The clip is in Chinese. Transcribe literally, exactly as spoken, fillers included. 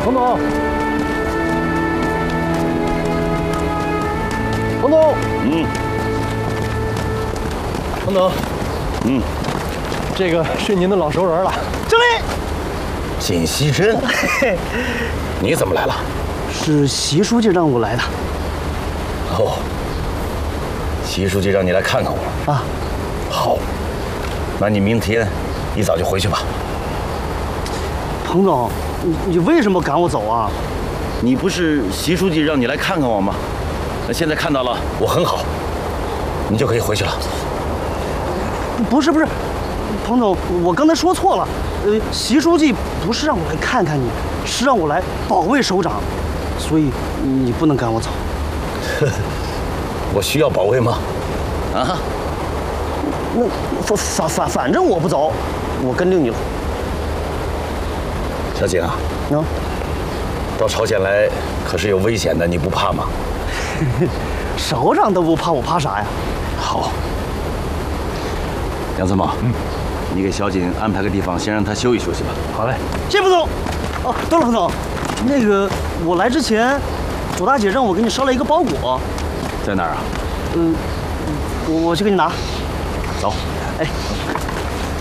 彭总，彭总， 嗯， 彭总， 嗯， 这个是您的老熟人了，这里。 锦溪镇，你怎么来了？ 是习书记让我来的。 哦，习书记让你来看看我啊。 好，那你明天一早就回去吧。 彭总，你你为什么赶我走啊？ 你不是习书记让你来看看我吗？那现在看到了，我很好，你就可以回去了。 不是不是，彭总，我刚才说错了。呃，习书记不是让我来看看你，是让我来保卫首长，所以你不能赶我走。 我需要保卫吗？啊？ 那反反反反正我不走，我跟着你了。 小景啊， 嗯， 到朝鲜来可是有危险的，你不怕吗？ 首长都不怕，我怕啥呀？ 好，杨参谋，嗯，你给小景安排个地方，先让他休息休息吧。 好嘞， 谢彭总。哦，对了，彭总，那个我来之前，左大姐让我给你捎了一个包裹， 在哪儿啊？ 嗯，我我去给你拿。 走。 哎。